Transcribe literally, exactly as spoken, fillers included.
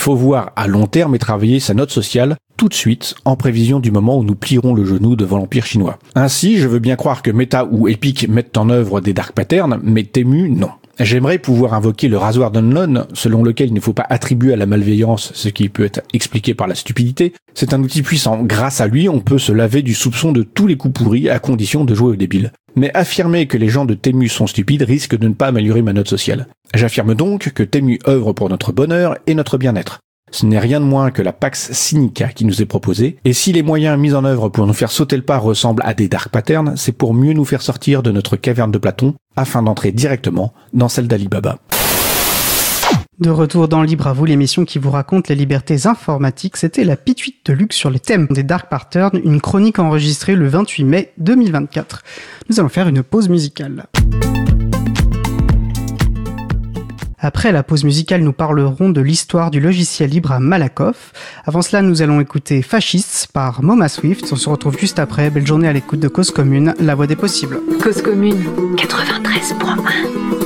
faut voir à long terme et travailler sa note sociale tout de suite, en prévision du moment où nous plierons le genou devant l'empire chinois. Ainsi, je veux bien croire que Meta ou Epic mettent en œuvre des dark patterns, mais Temu, non. J'aimerais pouvoir invoquer le rasoir d'Unlon, selon lequel il ne faut pas attribuer à la malveillance ce qui peut être expliqué par la stupidité. C'est un outil puissant. Grâce à lui, on peut se laver du soupçon de tous les coups pourris à condition de jouer au débile. Mais affirmer que les gens de Temu sont stupides risque de ne pas améliorer ma note sociale. J'affirme donc que Temu œuvre pour notre bonheur et notre bien-être. Ce n'est rien de moins que la Pax Sinica qui nous est proposée, et si les moyens mis en œuvre pour nous faire sauter le pas ressemblent à des dark patterns, c'est pour mieux nous faire sortir de notre caverne de Platon, afin d'entrer directement dans celle d'Ali Baba. De retour dans Libre à vous, l'émission qui vous raconte les libertés informatiques, c'était la pituite de Luc sur les thèmes des dark patterns, une chronique enregistrée le vingt-huit mai deux mille vingt-quatre. Nous allons faire une pause musicale. Après la pause musicale, nous parlerons de l'histoire du logiciel libre à Malakoff. Avant cela, nous allons écouter Fascists par Moma Swift. On se retrouve juste après. Belle journée à l'écoute de Cause Commune, la voix des possibles. Cause Commune, quatre-vingt-treize point un.